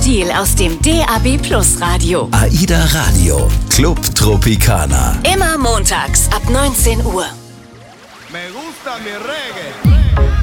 Stil aus dem DAB+ Radio. AIDA Radio, Club Tropicana. Immer montags ab 19 Uhr. Me gusta mi reggae.